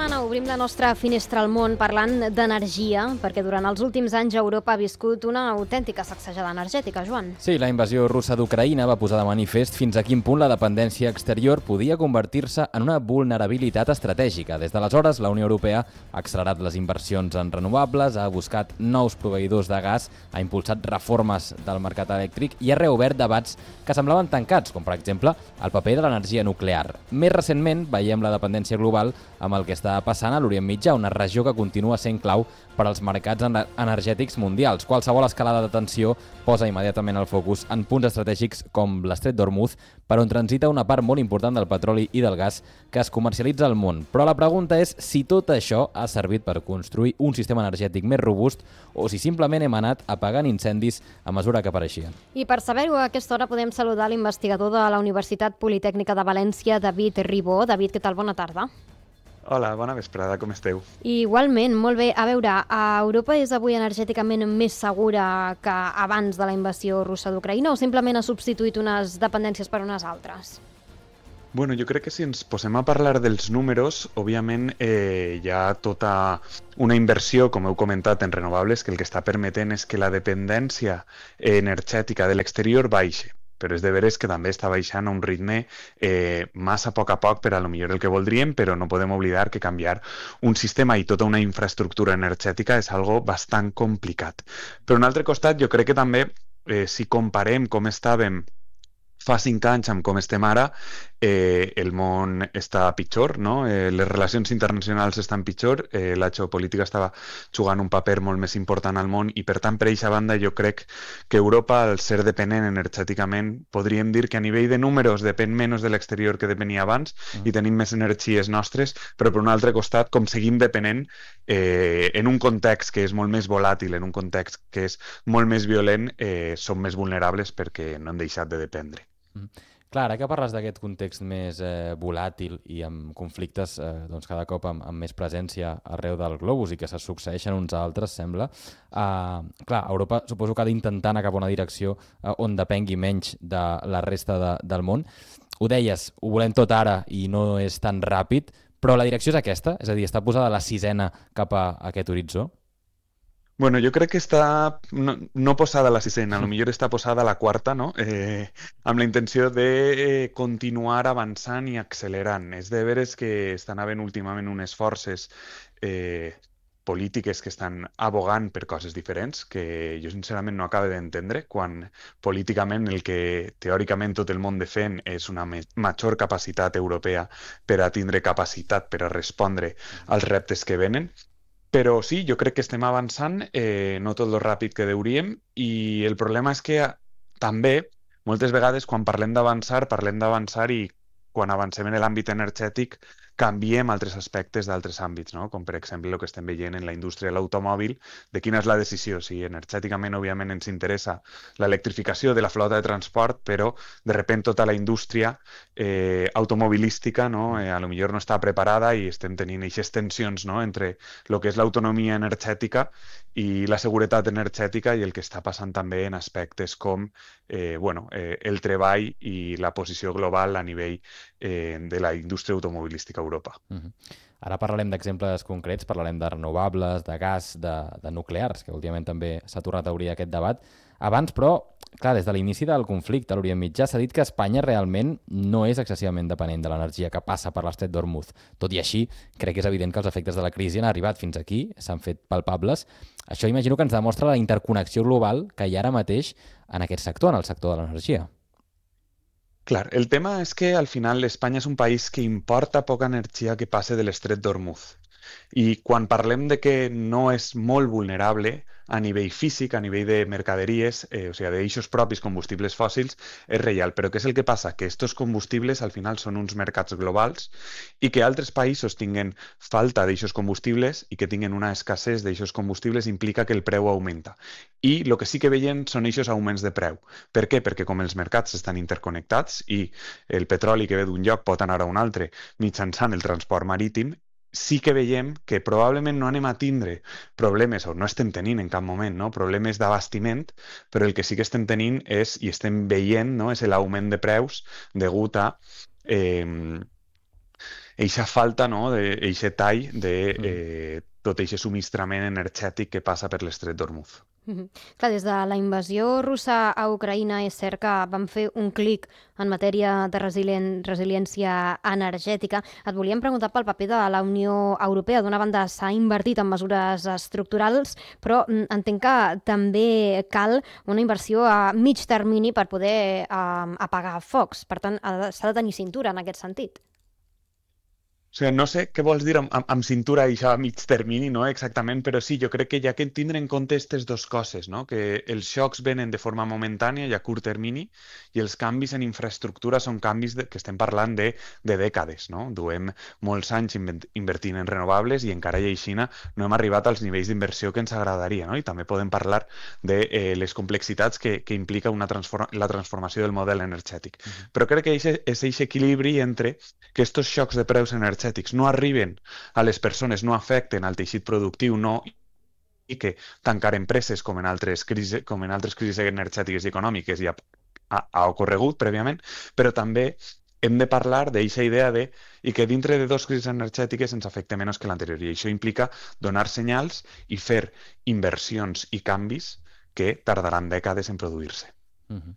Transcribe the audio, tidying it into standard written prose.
setmana obrim la nostra finestra al món parlant d'energia, perquè durant els últims anys Europa ha viscut una autèntica sacsejada energètica, Joan. Sí, la invasió russa d'Ucraïna va posar de manifest fins a quin punt la dependència exterior podia convertir-se en una vulnerabilitat estratègica. Des d'aleshores, la Unió Europea ha accelerat les inversions en renovables, ha buscat nous proveïdors de gas, ha impulsat reformes del mercat elèctric i ha reobert debats que semblaven tancats, com per exemple el paper de l'energia nuclear. Més recentment, veiem la dependència global amb el que està passant a l'Orient Mitjà, una regió que continua sent clau per als mercats energètics mundials. Qualsevol escalada de tensió posa immediatament el focus en punts estratègics com l'Estret d'Hormuz, per on transita una part molt important del petroli i del gas que es comercialitza al món. Però la pregunta és si tot això ha servit per construir un sistema energètic més robust o si simplement hem anat apagant incendis a mesura que apareixien. I per saber-ho, a aquesta hora podem saludar l'investigador de la Universitat Politècnica de València, David Ribó. David, què tal? Bona tarda. Hola, bona vesprada, com esteu? Igualment, molt bé. A veure, Europa és avui energèticament més segura que abans de la invasió russa d'Ucraïna o simplement ha substituït unes dependències per unes altres? Bueno, jo crec que si ens posem a parlar dels números, òbviament hi ha tota una inversió, com heu comentat, en renovables, que el que està permetent és que la dependència energètica de l'exterior baixi. Però és de veres que també està baixant a un ritme massa a poc per a lo millor el que voldríem, però no podem oblidar que canviar un sistema i tota una infraestructura energètica és algo bastant complicat. Per un altre costat, jo crec que també, si comparem com estàvem fa 5 anys amb com estem ara, el món està pitjor, no? Les relacions internacionals estan pitjor, la geopolítica estava jugant un paper molt més important al món i, per tant, per aquesta banda, jo crec que Europa, al ser dependent energèticament, podríem dir que a nivell de números depèn menys de l'exterior que depenia abans i tenim més energies nostres, però per un altre costat, com seguim depenent en un context que és molt més volàtil, en un context que és molt més violent, som més vulnerables perquè no hem deixat de dependre. Clar, ara que parles d'aquest context més volàtil i amb conflictes doncs cada cop amb més presència arreu del globus i que se succeeixen uns a altres, sembla, clar, Europa suposo que ha d'intentar anar cap a una direcció on depengui menys de la resta del món. Ho deies, ho volem tot ara i no és tan ràpid, però la direcció és aquesta? És a dir, està posada la sisena cap a aquest horitzó? Bueno, jo crec que està no posada a la sisena, potser està posada a la quarta, no? Amb la intenció de continuar avançant i accelerant. És de veres que estan havent últimament unes forces polítiques que estan abogant per coses diferents, que jo sincerament no acabo d'entendre, quan políticament el que teòricament tot el món defèn és una major capacitat europea per a tindre capacitat per a respondre als reptes que venen. Però sí, jo crec que estem avançant, no tot lo ràpid que deuríem, i el problema és que també, moltes vegades, quan parlem d'avançar i quan avancem en l'àmbit energètic, canviem altres aspectes d'altres àmbits, no? Com per exemple el que estem veient en la indústria de l'automòbil, de quina és la decisió. Si energèticament, òbviament, ens interessa l'electrificació de la flota de transport, però de sobte tota la indústria automobilística, no? A lo millor no està preparada i estem tenint aquestes tensions, no? Entre el que és l'autonomia energètica i la seguretat energètica i el que està passant també en aspectes com el treball i la posició global a nivell de la indústria automobilística a Europa. Ara parlarem d'exemples concrets, parlarem de renovables, de gas, de nuclears, que últimament també s'ha tornat a obrir aquest debat. Abans, però, clar, des de l'inici del conflicte a l'Orient Mitjà s'ha dit que Espanya realment no és excessivament dependent de l'energia que passa per l'Estret d'Hormuz. Tot i així, crec que és evident que els efectes de la crisi han arribat fins aquí, s'han fet palpables. Això imagino que ens demostra la interconnexió global que hi ha ara mateix en aquest sector, en el sector de l'energia. Clar, el tema és que al final Espanya és un país que importa poca energia que passe de l'Estret d'Hormuz. I quan parlem de que no és molt vulnerable a nivell físic, a nivell de mercaderies, o sigui, d'eixos propis combustibles fòssils, és real. Però què és el que passa? Que estos combustibles al final són uns mercats globals i que altres països tinguen falta d'eixos combustibles i que tinguen una escassez d'eixos combustibles implica que el preu augmenta. I el que sí que veiem són eixos augments de preu. Per què? Perquè com els mercats estan interconnectats i el petroli que ve d'un lloc pot anar a un altre mitjançant el transport marítim, sí que veiem que probablement no anem a tindre problemes, o no estem tenint en cap moment, no? Problemes d'abastiment, però el que sí que estem tenint és, i estem veient, no? És l'augment de preus degut a eixa falta, no?, d'eixe tall de tot eixe subministrament energètic que passa per l'estret d'Hormuz. Clar, des de la invasió russa a Ucraïna és cert que van fer un clic en matèria de resiliència energètica. Et volíem preguntar pel paper de la Unió Europea. D'una banda s'ha invertit en mesures estructurals, però entenc que també cal una inversió a mig termini per poder apagar focs. Per tant, s'ha de tenir cintura en aquest sentit. O sigui, no sé què vols dir amb cintura i això a mig termini, no?, exactament, però sí, jo crec que hi ha que tindre en compte aquestes dues coses, no?, que els xocs venen de forma momentània i a curt termini i els canvis en infraestructura són canvis que estem parlant de dècades, no? Duem molts anys invertint en renovables i encara i així no hem arribat als nivells d'inversió que ens agradaria, no? I també podem parlar de les complexitats que implica la transformació del model energètic. Però crec que és aquest equilibri entre que aquests xocs de preus energètics no arriben a les persones, no afecten al teixit productiu, no, i que tancar empreses com en altres crisis energètiques i econòmiques ja ha ocorregut prèviament, però també hem de parlar d'eixa idea i que dintre de dues crisis energètiques ens afecta menys que l'anterior. I això implica donar senyals i fer inversions i canvis que tardaran dècades en produir-se.